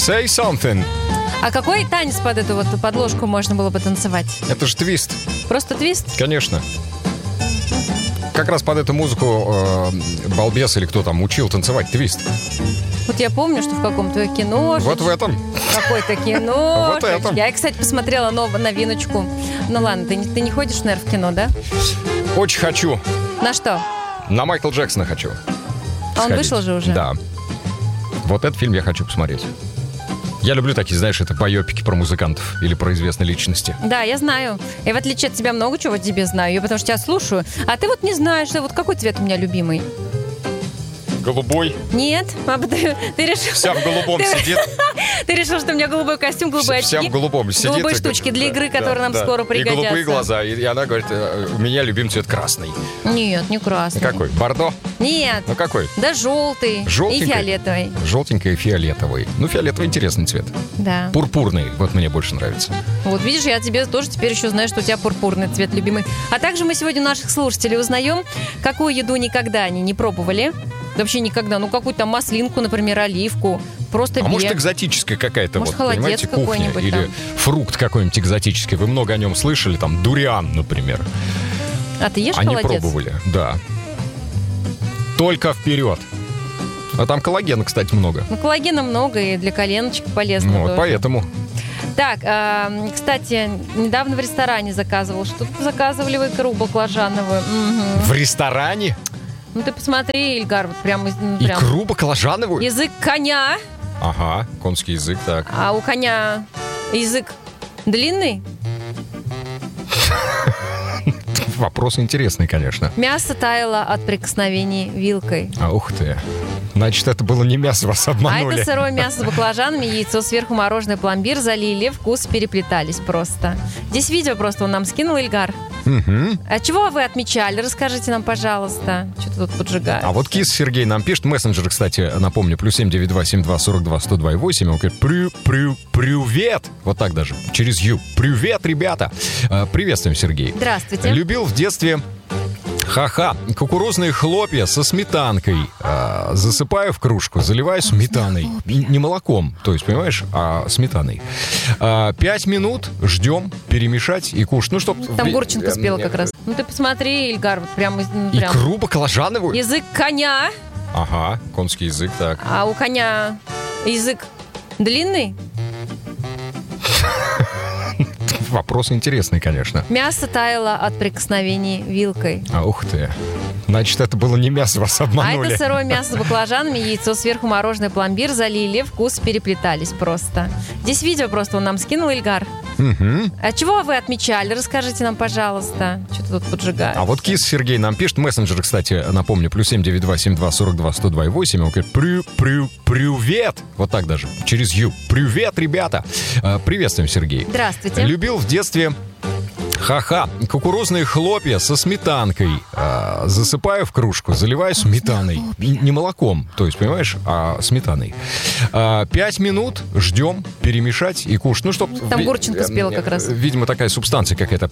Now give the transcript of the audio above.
Say something. А какой танец под эту вот подложку можно было бы танцевать? Это же твист. Просто твист? Конечно. Как раз под эту музыку балбес или кто там учил танцевать твист. Вот я помню, что в каком-то кино... Вот в этом. Какое-то кино. Вот этом. Я, кстати, посмотрела новиночку. Ну ладно, ты не ходишь, наверное, в кино, да? Очень хочу. На что? На Майкла Джексона хочу. А он вышел же уже? Да. Вот этот фильм я хочу посмотреть. Я люблю такие, знаешь, это байопики про музыкантов или про известные личности. Да, я знаю. Я, в отличие от тебя, много чего о тебе знаю. Я потому что тебя слушаю. А ты вот не знаешь, что вот какой цвет у меня любимый? Голубой. Нет. Ты решил... Вся в голубом сидит. Ты решил, что у меня голубой костюм, голубые очки? Вся в голубом сидит. Голубые штучки для игры, которые нам скоро пригодятся. И голубые глаза. И она говорит, у меня любимый цвет красный. Нет, не красный. Какой? Бордо? Нет. Ну какой? Да желтый. И фиолетовый. Желтенький и фиолетовый. Ну, фиолетовый интересный цвет. Да. Пурпурный. Вот мне больше нравится. Вот видишь, я тебе тоже теперь еще знаю, что у тебя пурпурный цвет любимый. А также мы сегодня наших слушателей узнаем, какую еду никогда они не пробовали. Вообще никогда. Ну, какую-то там маслинку, например, оливку. Просто может, экзотическая какая-то, может, вот, понимаете, кухня. Или там. Фрукт какой-нибудь экзотический. Вы много о нем слышали, там, дуриан, например. А ты ешь Они холодец? пробовали, да. Только вперед. А там коллагена, кстати, много. Ну, коллагена много, и для коленочек полезно. Вот, поэтому... Так, кстати, недавно в ресторане заказывал. Что тут заказывали вы? Икру баклажановую. Угу. В ресторане? Ну, ты посмотри, Ильгар, вот прям... Икру баклажановую? Язык коня. Ага, конский язык, так. А у коня язык длинный? Вопрос интересный, конечно. Мясо таяло от прикосновений вилкой. Ух ты. Значит, это было не мясо, вас обманули. А это сырое мясо с баклажанами, яйцо, сверху мороженое, пломбир залили, вкус переплетались просто. Здесь видео просто он нам скинул, Ильгар. Угу. А чего вы отмечали? Расскажите нам, пожалуйста. Что-то тут поджигает. А вот Кис Сергей нам пишет, мессенджер, кстати, напомню, +7 927 42 102 8. Он говорит, привет. Вот так даже, через Ю. Привет, ребята. Приветствуем, Сергей. Здравствуйте. Любил в детстве... Ха-ха, кукурузные хлопья со сметанкой. Засыпаю в кружку, заливаю сметаной. Не молоком, то есть, понимаешь, а сметаной. 5 минут ждем, перемешать и кушать. Ну, чтоб... Там Гурченко спела как раз. Ну, ты посмотри, Ильгар, вот прям... Икру баклажановую? Язык коня. Ага, конский язык, так. А у коня язык длинный? Вопрос интересный, конечно. Мясо таяло от прикосновений вилкой. Ух ты. Значит, это было не мясо, вас обманули. А это сырое мясо с баклажанами, яйцо, сверху мороженое, пломбир залили, вкус переплетались просто. Здесь видео просто он нам скинул, Ильгар. Угу. А чего вы отмечали? Расскажите нам, пожалуйста. Что-то тут поджигает. А вот Кис Сергей нам пишет, мессенджер, кстати, напомню, +7 927 2 42 102 8. Он говорит, привет. Вот так даже, через Ю. Привет, ребята. Приветствуем, Сергей. Здравствуйте. Любил в детстве... Ха-ха, кукурузные хлопья со сметанкой. Засыпаю в кружку, заливаю сметаной. Не молоком, то есть, понимаешь, а сметаной. 5 минут ждем, перемешать и кушать. Ну, чтоб... Там Гурченко спела как раз. Видимо, такая субстанция какая-то